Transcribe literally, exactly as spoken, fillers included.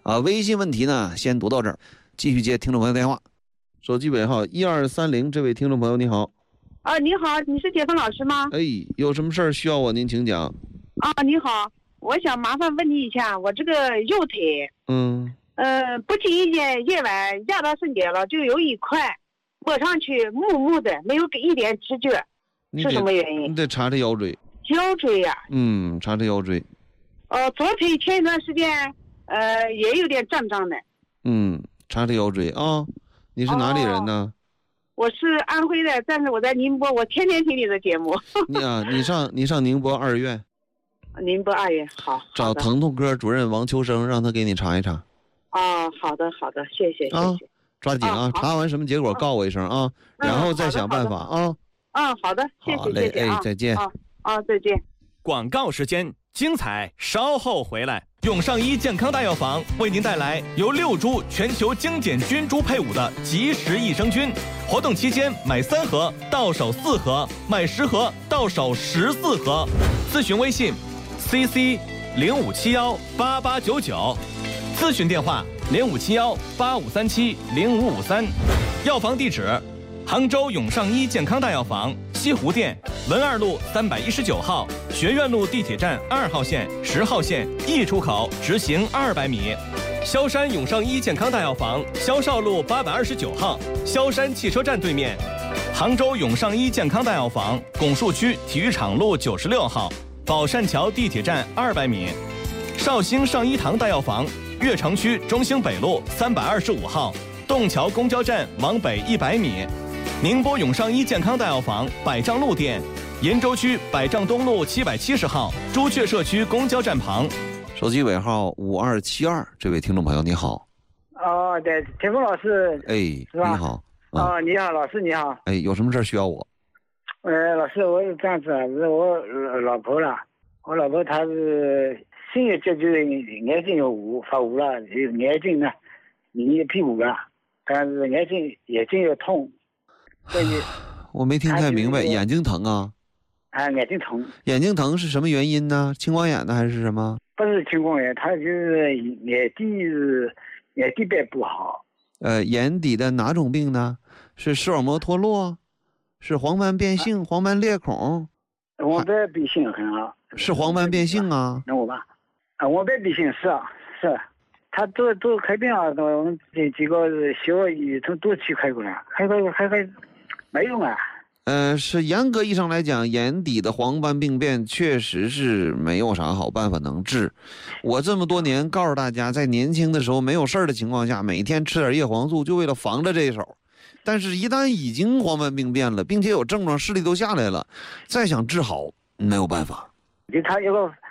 啊，微信问题呢先读到这儿，继续接听众朋友电话。手机尾号一二三零，这位听众朋友你好。 啊，你好，你是解放老师吗？ 哎，有什么事儿需要我您请讲。 啊，你好，我想麻烦问你一下，我这个右腿， 嗯， 呃，不经意间夜晚压到肾结了，就有一块摸上去木木的，没有给一点知觉，是什么原因？ 你得查查腰椎。 腰椎呀、啊？ 嗯，查查腰椎。 呃，左腿前一段时间，呃，也有点胀胀的。 嗯，查查腰椎啊。你是哪里人呢？ 哦，我是安徽的，但是我在宁波，我天天听你的节目。 你啊，你上你上宁波二院。 宁波二院，好。 找疼痛科主任王秋生，让他给你查一查。 哦，好的好的，谢谢谢谢。啊， 抓紧啊！查完什么结果告我一声啊，然后再想办法啊。 嗯，好的，谢谢谢谢。 哎，再见。 啊啊，再见。 广告时间，精彩稍后回来。永尚医健康大药房为您带来由六株全球精简菌株配伍的及时益生菌，活动期间买三盒到手四盒，买十盒到手十四盒。咨询微信 C C 零五七幺八八九九，咨询电话零五七幺八五三七零五五三，药房地址杭州永尚医健康大药房西湖店文二路三百一十九号，学院路地铁站二号线、十号线 E 出口直行二百米。萧山永尚医健康大药房萧少路八百二十九号，萧山汽车站对面。杭州永尚医健康大药房拱墅区体育场路九十六号，宝善桥地铁站二百米。绍兴上医堂大药房悦城区中兴北路三百二十五号，洞桥公交站往北一百米。宁波永尚医健康大药房百丈路店，鄞州区百丈东路七百七十号，朱雀社区公交站旁。 手机尾号五二七二，这位听众朋友你好。 哦，对，田峰老师。 哎， 是吧？ 你好。 啊、哦，你好，老师你好。 哎，有什么事需要我？ 呃，老师，我是这样子，是我老婆了，我老婆她是新月结就是眼睛有雾发雾了，眼睛呢，你屁股了，但是眼睛眼睛又痛。所以我没听太明白，眼睛疼啊？ 啊，眼睛疼。 眼睛疼是什么原因呢？青光眼呢还是什么？ 不是青光眼，他就是眼底是眼底边不好。 呃，眼底的哪种病呢？是视网膜脱落，是黄斑变性、啊、黄斑裂孔？ 黄斑变性很好。 是黄斑变性啊？ 那我吧，啊，黄斑变性是啊，是。他都都开病啊，我们这几个小医从多去开过了，开开开开没用啊。 呃，是严格意义上来讲，眼底的黄斑病变确实是没有啥好办法能治。我这么多年告诉大家，在年轻的时候没有事儿的情况下，每天吃点叶黄素，就为了防着这一手。但是，一旦已经黄斑病变了，并且有症状、视力都下来了，再想治好没有办法。 就他有个